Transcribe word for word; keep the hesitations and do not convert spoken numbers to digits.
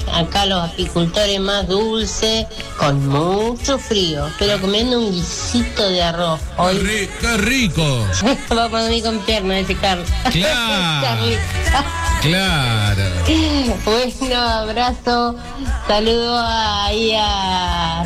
acá los apicultores más dulces, con mucho frío, pero comiendo un guisito de arroz. Hoy... ¡Qué, ri- qué rico! Va para dormir con pierna ese Carlos. Claro. Claro. Bueno, abrazo, saludo ahí a